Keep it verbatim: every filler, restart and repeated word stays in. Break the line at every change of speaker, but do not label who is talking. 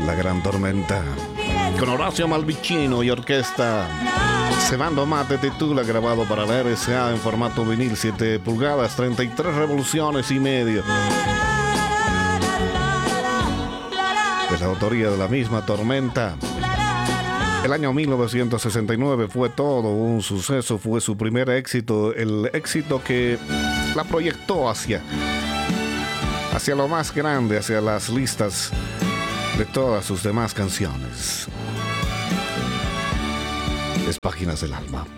La Gran Tormenta, con Horacio Malvicino y orquesta. Cebando Mate titula, grabado para la R C A en formato vinil, siete pulgadas, treinta y tres revoluciones y medio. De la autoría de la misma Tormenta. El año mil novecientos sesenta y nueve fue todo un suceso, fue su primer éxito, el éxito que la proyectó hacia, hacia lo más grande, hacia las listas de todas sus demás canciones. Es Páginas del Alma.